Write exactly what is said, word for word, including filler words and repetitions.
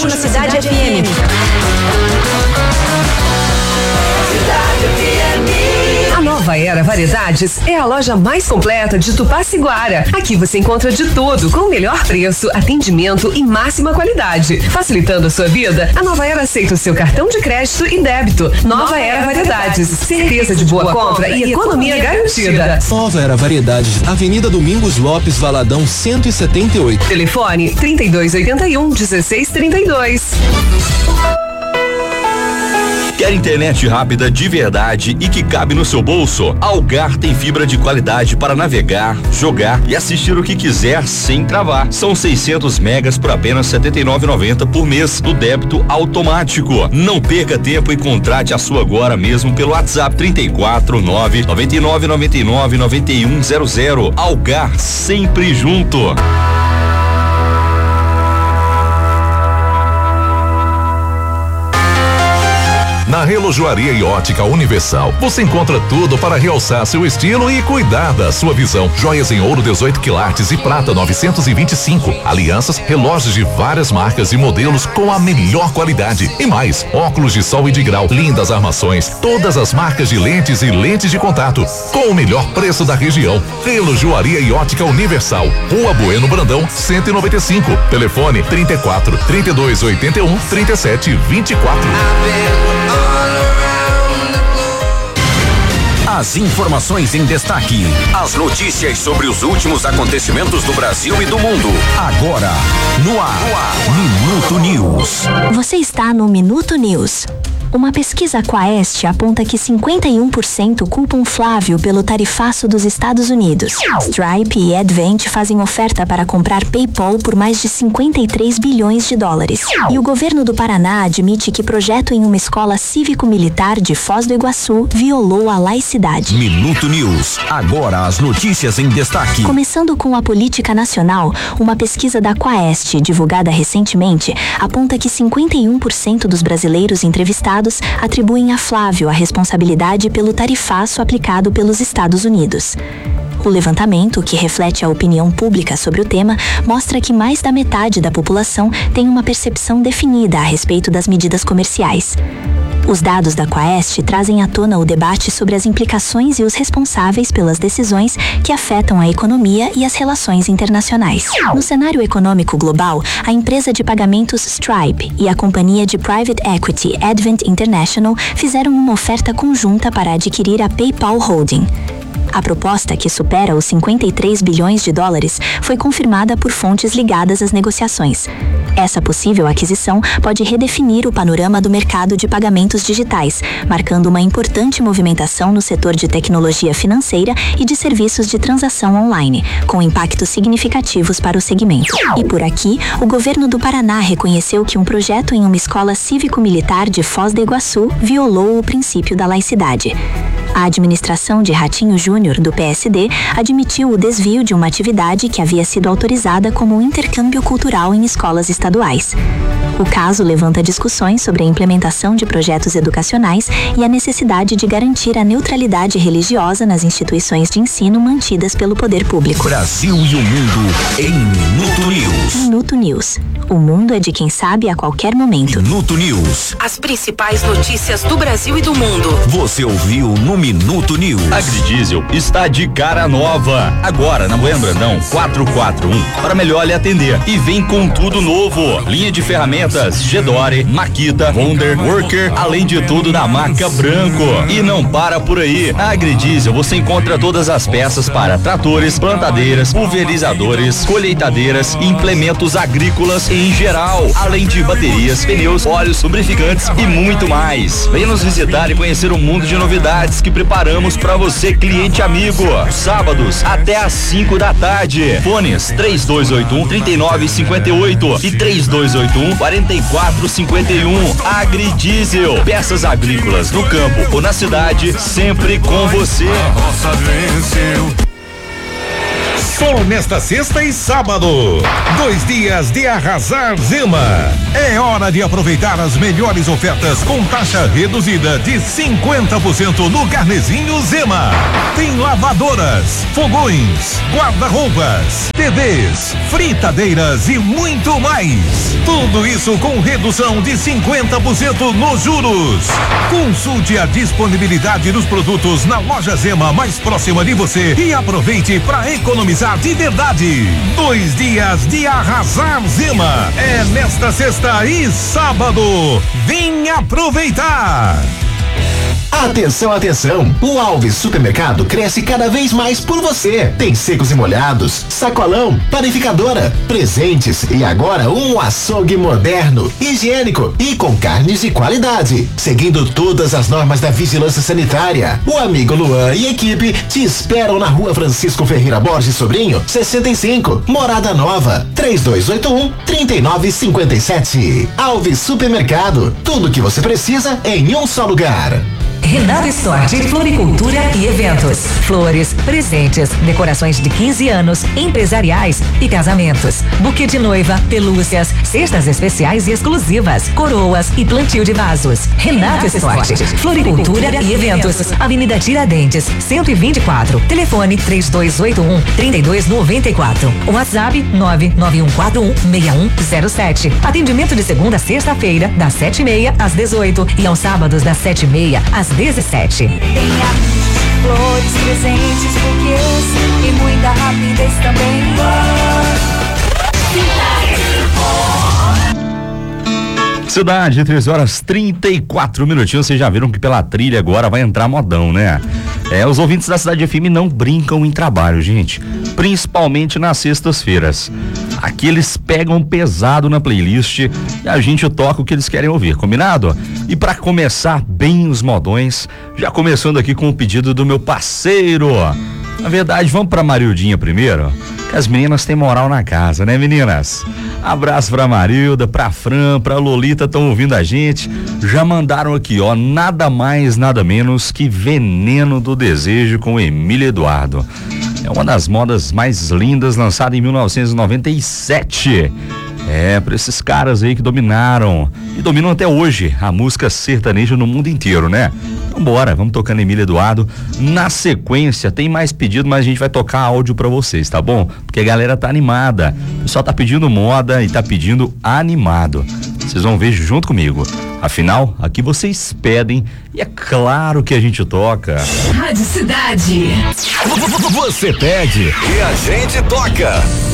Estamos na Cidade F M. A Nova Era Variedades é a loja mais completa de Tupaciguara. Aqui você encontra de tudo com o melhor preço, atendimento e máxima qualidade. Facilitando a sua vida, a Nova Era aceita o seu cartão de crédito e débito. Nova, Nova Era Variedades, certeza de boa compra e economia garantida. Nova Era Variedades, Avenida Domingos Lopes, Valadão cento e setenta e oito. Telefone trinta e dois oitenta e um, dezesseis trinta e dois. Quer internet rápida de verdade e que cabe no seu bolso? A Algar tem fibra de qualidade para navegar, jogar e assistir o que quiser sem travar. São seiscentos megas por apenas setenta e nove reais e noventa centavos por mês do débito automático. Não perca tempo e contrate a sua agora mesmo pelo WhatsApp trinta e quatro, nove, noventa e nove, noventa e nove, noventa e um zero zero. Algar, sempre junto. Na Relojoaria e Ótica Universal, você encontra tudo para realçar seu estilo e cuidar da sua visão. Joias em ouro dezoito quilates e prata novecentos e vinte e cinco. Alianças, relógios de várias marcas e modelos com a melhor qualidade. E mais, óculos de sol e de grau, lindas armações, todas as marcas de lentes e lentes de contato, com o melhor preço da região. Relojoaria e Ótica Universal, Rua Bueno Brandão, cento e noventa e cinco. Telefone trinta e quatro, trinta e dois, oitenta e um, trinta e sete, vinte e quatro. As informações em destaque, as notícias sobre os últimos acontecimentos do Brasil e do mundo. Agora, no ar, no ar. Minuto News. Você está no Minuto News. Uma pesquisa Quaest aponta que cinquenta e um por cento culpam Flávio pelo tarifaço dos Estados Unidos. Stripe e Advent fazem oferta para comprar PayPal por mais de cinquenta e três bilhões de dólares. E o governo do Paraná admite que projeto em uma escola cívico-militar de Foz do Iguaçu violou a laicidade. Minuto News. Agora as notícias em destaque. Começando com a política nacional, uma pesquisa da Quaest, divulgada recentemente, aponta que cinquenta e um por cento dos brasileiros entrevistados atribuem a Flávio a responsabilidade pelo tarifaço aplicado pelos Estados Unidos. O levantamento, que reflete a opinião pública sobre o tema, mostra que mais da metade da população tem uma percepção definida a respeito das medidas comerciais. Os dados da Quaest trazem à tona o debate sobre as implicações e os responsáveis pelas decisões que afetam a economia e as relações internacionais. No cenário econômico global, a empresa de pagamentos Stripe e a companhia de private equity Advent International fizeram uma oferta conjunta para adquirir a PayPal Holding. A proposta, que supera os cinquenta e três bilhões de dólares, foi confirmada por fontes ligadas às negociações. Essa possível aquisição pode redefinir o panorama do mercado de pagamentos digitais, marcando uma importante movimentação no setor de tecnologia financeira e de serviços de transação online, com impactos significativos para o segmento. E por aqui, o governo do Paraná reconheceu que um projeto em uma escola cívico-militar de Foz do Iguaçu violou o princípio da laicidade. A administração de Ratinho Júnior, do P S D, admitiu o desvio de uma atividade que havia sido autorizada como um intercâmbio cultural em escolas estaduais. O caso levanta discussões sobre a implementação de projetos educacionais e a necessidade de garantir a neutralidade religiosa nas instituições de ensino mantidas pelo poder público. Brasil e o mundo em Minuto News. Minuto News. O mundo é de quem sabe a qualquer momento. Minuto News. As principais notícias do Brasil e do mundo. Você ouviu no Minuto News. Agridiesel está de cara nova. Agora na Bueno Brandão quatrocentos e quarenta e um para melhor lhe atender. E vem com tudo novo. Linha de ferramentas Gedore, Makita, Wonder, Worker, além de tudo da marca Branco. E não para por aí. A Agridiesel você encontra todas as peças para tratores, plantadeiras, pulverizadores, colheitadeiras, implementos agrícolas em geral, além de baterias, pneus, óleos, lubrificantes e muito mais. Venha nos visitar e conhecer um mundo de novidades que preparamos para você, cliente amigo. Sábados até às cinco da tarde. Fones três dois oito um, três nove cinco oito e três dois oito um, quatro quatro cinco um. Agridiesel, peças agrícolas no campo ou na cidade, sempre com você. A roça venceu. Sol nesta sexta e sábado. Dois dias de arrasar Zema. É hora de aproveitar as melhores ofertas com taxa reduzida de cinquenta por cento no Carnezinho Zema. Tem lavadoras, fogões, guarda-roupas, T Vs, fritadeiras e muito mais. Tudo isso com redução de cinquenta por cento nos juros. Consulte a disponibilidade dos produtos na loja Zema mais próxima de você e aproveite para economizar de verdade. Dois dias de arrasar Zema. É nesta sexta e sábado. Vem aproveitar! Atenção, atenção! O Alves Supermercado cresce cada vez mais por você. Tem secos e molhados, sacolão, panificadora, presentes e agora um açougue moderno, higiênico e com carnes de qualidade, seguindo todas as normas da vigilância sanitária. O amigo Luan e equipe te esperam na Rua Francisco Ferreira Borges Sobrinho, sessenta e cinco, Morada Nova, três dois oito um, três nove cinco sete. Alves Supermercado, tudo que você precisa em um só lugar. Renata Store de Floricultura e Eventos. Flores, presentes, decorações de quinze anos, empresariais e casamentos. Buquê de noiva, pelúcias, cestas especiais e exclusivas, coroas e plantio de vasos. Renata Store, Floricultura e Eventos. Avenida Tiradentes, cento e vinte e quatro. Telefone três dois oito um, três dois nove quatro. WhatsApp nove nove um quatro um, seis um zero sete. Atendimento de segunda a sexta-feira, das sete e meia às dezoito e aos sábados das sete e meia às dezessete. Tem flores, presentes, buquês e muita rapidez também. Cidade, três horas trinta e quatro minutinhos. Vocês já viram que pela trilha agora vai entrar modão, né? É, os ouvintes da Cidade F M não brincam em trabalho, gente. Principalmente nas sextas-feiras. Aqui eles pegam pesado na playlist e a gente toca o que eles querem ouvir, combinado? E pra começar bem os modões, já começando aqui com o pedido do meu parceiro. Na verdade, vamos pra Marildinha primeiro, que as meninas têm moral na casa, né, meninas? Abraço pra Marilda, pra Fran, pra Lolita, estão ouvindo a gente. Já mandaram aqui, ó, nada mais, nada menos que Veneno do Desejo com Emília Eduardo. É uma das modas mais lindas, lançada em mil novecentos e noventa e sete. É, pra esses caras aí que dominaram e dominam até hoje a música sertaneja no mundo inteiro, né? Então bora, vamos tocando Emília Eduardo. Na sequência, tem mais pedido, mas a gente vai tocar áudio pra vocês, tá bom? Porque a galera tá animada. O pessoal tá pedindo moda e tá pedindo animado. Vocês vão ver junto comigo. Afinal, aqui vocês pedem e é claro que a gente toca. Rádio Cidade. Você pede e a gente toca.